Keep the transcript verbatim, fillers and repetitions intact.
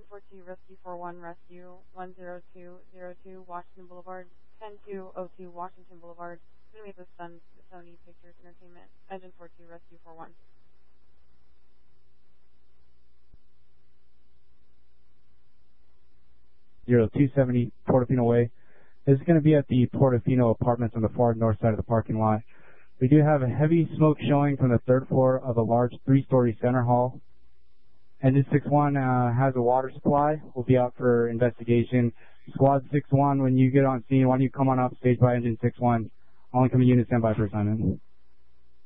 four two, Rescue four one, Rescue one zero two zero two, Washington Boulevard, ten two oh two, Washington Boulevard. It's going to be the Sun, the Sony Pictures Entertainment. Engine four two, Rescue four one. zero two seventy, Portofino Way. This is going to be at the Portofino Apartments on the far north side of the parking lot. We do have a heavy smoke showing from the third floor of a large three-story center hall. Engine six one uh, has a water supply. We'll be out for investigation. Squad six one, when you get on scene, why don't you come on up, stage by Engine six one. Only come in unit, stand by for assignment.